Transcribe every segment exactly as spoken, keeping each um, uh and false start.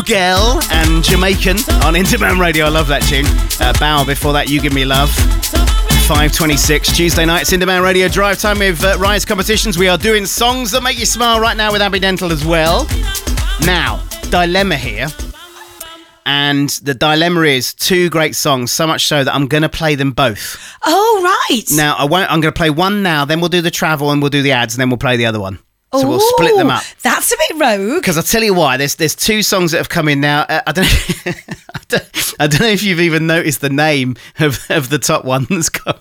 Bugel and Jamaican on Interman Radio. I love that tune. Uh, Bow before that, You Give Me Love. five twenty-six Tuesday night, it's Interman Radio Drive Time with uh, Rise Competitions. We are doing songs that make you smile right now with Abby Dental as well. Now, dilemma here. And the dilemma is two great songs, so much so that I'm going to play them both. Oh, right. Now, I won't. I'm going to play one now, then we'll do the travel and we'll do the ads, and then we'll play the other one. So Ooh, we'll split them up. That's a bit rogue. Because I'll tell you why. There's there's two songs that have come in now. Uh, I don't know, I don't, I don't know if you've even noticed the name of, of the top one that's coming.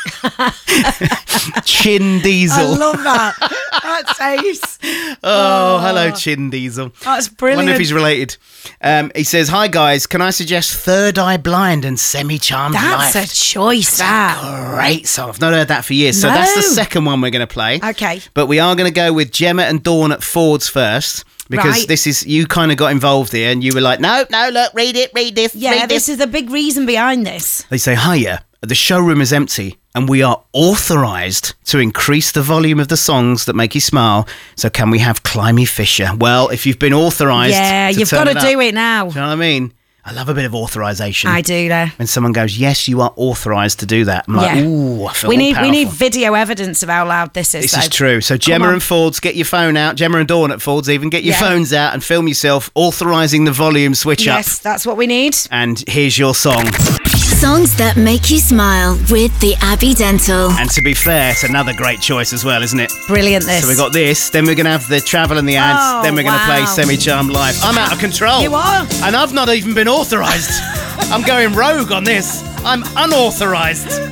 Chin Diesel. I love that. That's ace. Oh, Oh. hello, Chin Diesel. That's I brilliant. wonder if he's related. Um, he says, "Hi guys, can I suggest Third Eye Blind and Semi-Charmed Life?" That's a choice, that. Great song. I've not heard that for years. So No. that's the second one we're going to play. Okay. But we are going to go with Gemma and Dawn at Ford's first. Because Right. this is, you kind of got involved here and you were like, no, no, look, read it, read this, Yeah, read this this. is the big reason behind this. They say, hiya, the showroom is empty and we are authorised to increase the volume of the songs that make you smile. So can we have Climby Fisher? Well, if you've been authorised Yeah, to you've turn got to it do up, it now. do you know what I mean? I love a bit of authorisation. I do, there. When someone goes, yes, you are authorised to do that. I'm like, Yeah. ooh, I feel We all need we powerful. need video evidence of how loud this is. This though. is true. So Gemma on. and Ford's, get your phone out. Gemma and Dawn at Ford's, even get your Yeah. phones out and film yourself authorising the volume switch Yes, up. that's what we need. And here's your song. Songs that make you smile with the Abbey Dental. And to be fair, it's another great choice as well, isn't it? Brilliant, this. So we got this, then we're going to have the travel and the ads, Oh, then we're going to play wow. Semi-Charmed Life. I'm out of control. You are. And I've not even been authorised. I'm going rogue on this. I'm unauthorised.